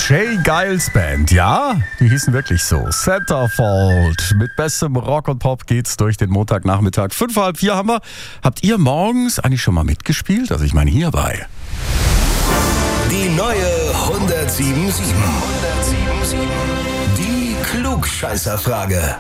Jay Giles Band, ja, die hießen wirklich so. Centerfold. Mit bestem Rock und Pop geht's durch den Montagnachmittag. 3:55 haben wir. Habt ihr morgens eigentlich schon mal mitgespielt? Also ich meine hierbei. Die neue 107.7. Die Klugscheißerfrage.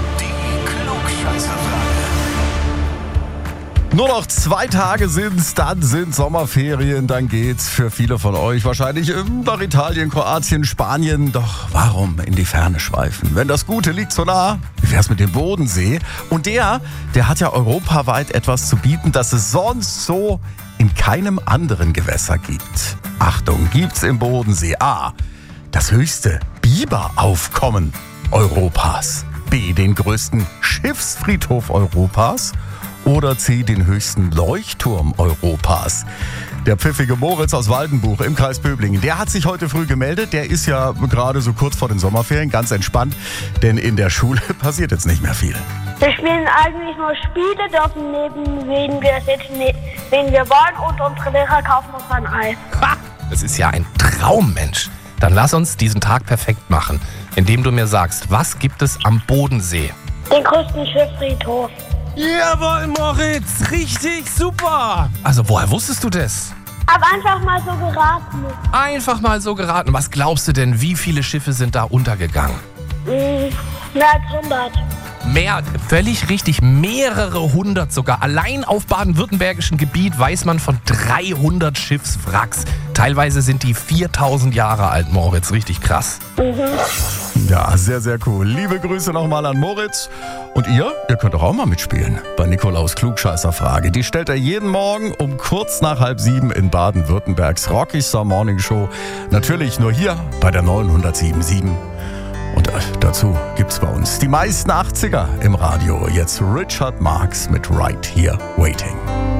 Nur noch 2 Tage sind's, dann sind Sommerferien, dann geht's für viele von euch wahrscheinlich nach Italien, Kroatien, Spanien. Doch warum in die Ferne schweifen? Wenn das Gute liegt so nah, wie wär's mit dem Bodensee? Und der hat ja europaweit etwas zu bieten, das es sonst so in keinem anderen Gewässer gibt. Achtung, gibt's im Bodensee A, das höchste Biberaufkommen Europas, B, den größten Schiffsfriedhof Europas oder C, den höchsten Leuchtturm Europas. Der pfiffige Moritz aus Waldenbuch im Kreis Böblingen, der hat sich heute früh gemeldet. Der ist ja gerade so kurz vor den Sommerferien, ganz entspannt, denn in der Schule passiert jetzt nicht mehr viel. Wir spielen eigentlich nur Spiele, dürfen neben wen wir sitzen, wen wir wollen, und unsere Lehrer kaufen uns ein Eis. Ha! Das ist ja ein Traum, Mensch. Dann lass uns diesen Tag perfekt machen, indem du mir sagst, was gibt es am Bodensee? Den größten Schiffsfriedhof. Jawohl, Moritz, richtig super. Also woher wusstest du das? Hab einfach mal so geraten. Einfach mal so geraten. Was glaubst du denn, wie viele Schiffe sind da untergegangen? Mehr als 100. Völlig richtig, mehrere hundert sogar. Allein auf baden-württembergischem Gebiet weiß man von 300 Schiffswracks. Teilweise sind die 4000 Jahre alt, Moritz. Richtig krass. Ja, sehr, sehr cool. Liebe Grüße nochmal an Moritz. Und ihr könnt doch auch mal mitspielen bei Nikolaus Klugscheißerfrage. Die stellt er jeden Morgen um kurz nach 6:30 in Baden-Württembergs Rocky Morning Show. Natürlich nur hier bei der 907.7. Und dazu gibt's bei uns die meisten 80er im Radio. Jetzt Richard Marx mit Right Here Waiting.